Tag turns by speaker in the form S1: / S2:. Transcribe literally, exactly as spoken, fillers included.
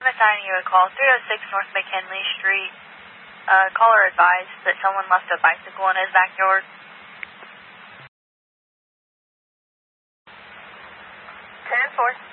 S1: I'm assigning you a call. three oh six North McKinley Street. Uh, caller advised that someone left a bicycle in his backyard. ten four.